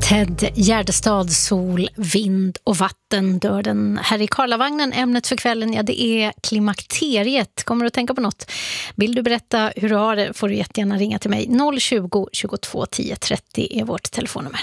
Ted Gärdestad, sol, vind och vatten dör den här i Karlavagnen. Ämnet för kvällen, ja, det är klimakteriet. Kommer du att tänka på något? Vill du berätta hur du har det får du jättegärna ringa till mig. 020 22 10 30 är vårt telefonnummer.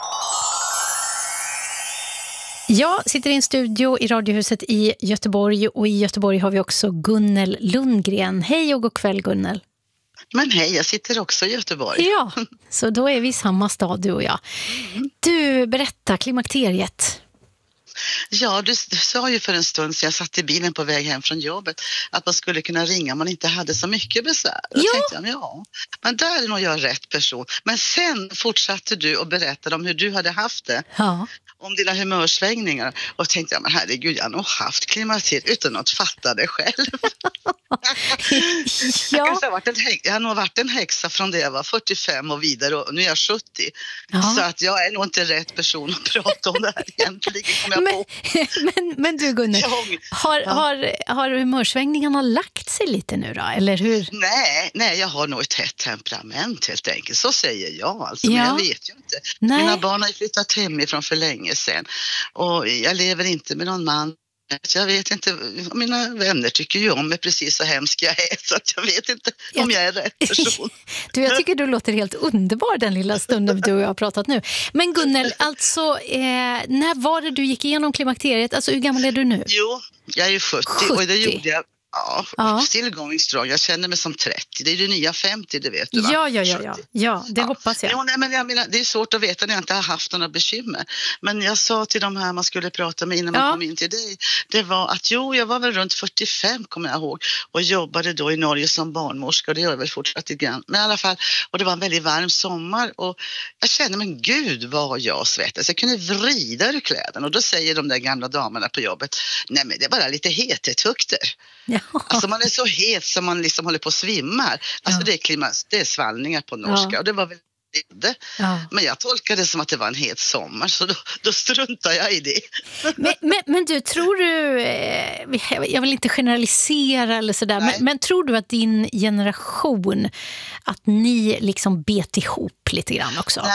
Jag sitter i en studio i Radiohuset i Göteborg, och i Göteborg har vi också Gunnel Lundgren. Hej och god kväll, Gunnel. Men hej, jag sitter också i Göteborg. Ja, så då är vi i samma stad, du och jag. Du, berätta, klimakteriet. Ja, du sa ju för en stund sedan jag satt i bilen på väg hem från jobbet att man skulle kunna ringa om man inte hade så mycket besvär. Då tänkte jag, men där är nog jag rätt person. Men sen fortsatte du och berättade om hur du hade haft det. Ja. Om dina humörsvängningar. Och tänkte jag, men herregud, jag har nog haft klimakteriet utan att fatta det själv. Jag har nog varit en häxa från det jag var 45 och vidare, och nu är jag 70. Ja. Så att jag är nog inte rätt person att prata om det här egentligen. Men du, Gunnel, har humörsvängningarna lagt sig lite nu då, eller hur? Nej, jag har nog ett hett temperament helt enkelt, så säger jag alltså. Men jag vet ju inte. Nej. Mina barn har ju flyttat hemifrån för länge sedan, och jag lever inte med någon man. Jag vet inte, mina vänner tycker ju om mig precis så hemsk jag är, så att jag vet inte om jag är rätt person. Du, jag tycker du låter helt underbar den lilla stunden du och jag har pratat nu. Men Gunnel, alltså, när var det du gick igenom klimakteriet? Alltså, hur gammal är du nu? Jo, jag är ju 70. Och det gjorde jag. Ja, still going strong. Jag känner mig som 30. Det är ju nya 50, det vet du, va? Ja, det hoppas jag. Jo, nej, men jag menar, det är svårt att veta när jag inte har haft några bekymmer. Men jag sa till de här man skulle prata med innan man kom in till dig, det var att jag var väl runt 45, kommer jag ihåg, och jobbade då i Norge som barnmorska, och det gör jag väl fortsatt lite grann. Men i alla fall, och det var en väldigt varm sommar, och jag kände, men gud vad jag svettas. Jag kunde vrida ur kläderna, och då säger de där gamla damerna på jobbet, nej men det är bara lite hetetukter. Ja. Alltså man är så het som man liksom håller på att svimma. Alltså det är svallningar på norska, och det var väl det. Ja. Men jag tolkade det som att det var en het sommar, så då struntar jag i det. Men du, tror du, jag vill inte generalisera eller sådär, men tror du att din generation, att ni liksom bet ihop lite grann också?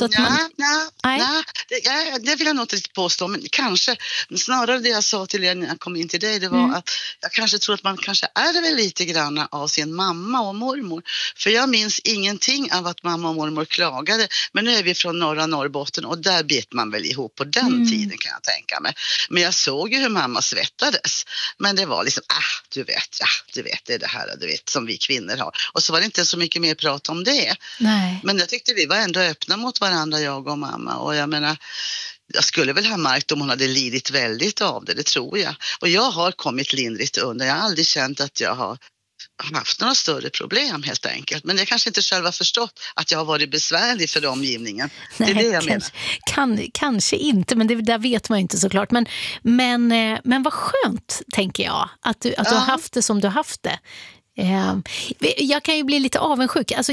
Det vill jag nog inte påstå, men kanske, snarare det jag sa till er när jag kom in till dig, det var att jag kanske tror att man kanske är väl lite grann av sin mamma och mormor. För jag minns ingenting av att mamma och mormor klagade, men nu är vi från norra Norrbotten, och där bet man väl ihop på den tiden, kan jag tänka mig. Men jag såg ju hur mamma svettades, men det var liksom, du vet, det är det här, du vet, som vi kvinnor har. Och så var det inte så mycket mer prat om det. Nej. Men jag tyckte vi var ändå öppna mot varandra, jag och mamma, och jag menar, jag skulle väl ha märkt om hon hade lidit väldigt av det tror jag. Och jag har kommit lindrigt undan. Jag har aldrig känt att jag har haft några större problem helt enkelt. Men jag kanske inte själv har förstått att jag har varit besvärlig för omgivningen. Nej, det är det jag menar. Kanske inte, men det där vet man ju inte såklart. Men vad skönt, tänker jag, att du har haft det som du har haft det. Jag kan ju bli lite avundsjuk. Alltså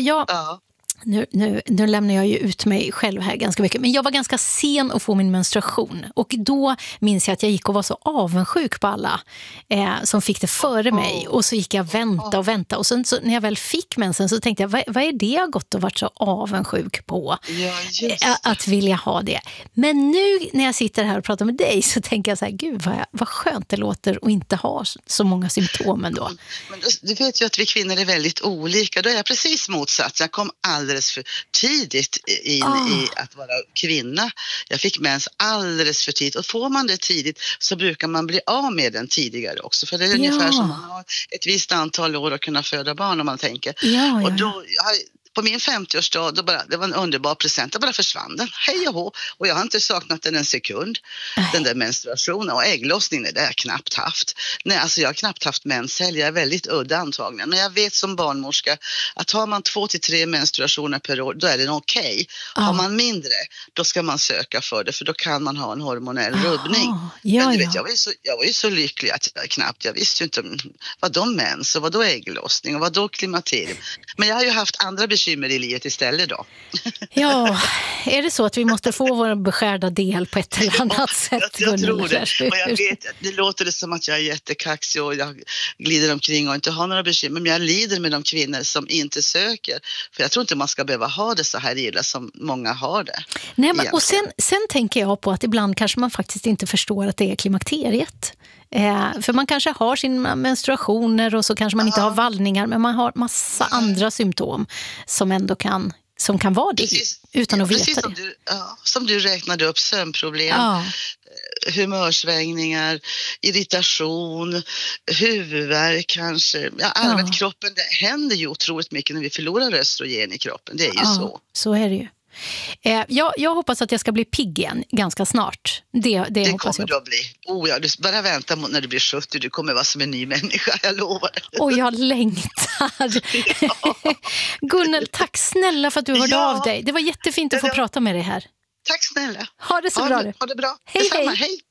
Nu lämnar jag ju ut mig själv här ganska mycket. Men jag var ganska sen att få min menstruation. Och då minns jag att jag gick och var så avundsjuk på alla som fick det före mig. Och så gick jag vänta. Och sen så, när jag väl fick mensen, så tänkte jag, vad är det jag har gått och varit så avundsjuk på? Att vilja ha det. Men nu när jag sitter här och pratar med dig, så tänker jag så här, gud vad skönt det låter att inte ha så många symptom ändå. Men du vet ju att vi kvinnor är väldigt olika. Då är jag precis motsatt. Jag kom alldeles för tidigt in i att vara kvinna. Jag fick mens alldeles för tidigt. Och får man det tidigt så brukar man bli av med den tidigare också. För det är ungefär som man har ett visst antal år att kunna föda barn, om man tänker. Och då... På min 50-årsdag, det var en underbar present, det bara försvann den. Hej och hå. Och jag har inte saknat den en sekund. Den där menstruationen och ägglossningen, det har jag knappt haft. Nej, alltså jag har knappt haft menshelg. Jag är väldigt udda antagligen. Men jag vet som barnmorska att har man 2 till 3 menstruationer per år, då är det okej. Har man mindre, då ska man söka för det. För då kan man ha en hormonell rubbning. Men du vet, jag var ju så lycklig att jag visste ju inte vad de mens och vad då ägglossning och vad då klimakterium. Men jag har ju haft andra bekymmer bekymmer i livet istället då. Ja, är det så att vi måste få vår beskärda del på ett eller annat sätt? Jag tror det. Och jag vet, det låter det som att jag är jättekaxig och jag glider omkring och inte har några bekymmer. Men jag lider med de kvinnor som inte söker. För jag tror inte man ska behöva ha det så här illa som många har det. Nej, men, och sen tänker jag på att ibland kanske man faktiskt inte förstår att det är klimakteriet. För man kanske har sina menstruationer och så kanske man inte har vallningar, men man har massa andra symptom som ändå kan vara det, utan att veta som det. Som du räknade upp, sömnproblem, humörsvängningar, irritation, huvudvärk kanske. Allmänt kroppen, det händer ju otroligt mycket när vi förlorar östrogen i kroppen, det är ju så. Så är det ju. Jag hoppas att jag ska bli pigg igen ganska snart. Det hoppas kommer jag. Du att bli. Du bara vänta när du blir 70. Du kommer vara som en ny människa, jag lovar. Och jag längtar. Gunnel, tack snälla för att du hörde av dig. Det var jättefint att få prata med dig här. Tack snälla. Ha det så bra. Ha det bra. Hej.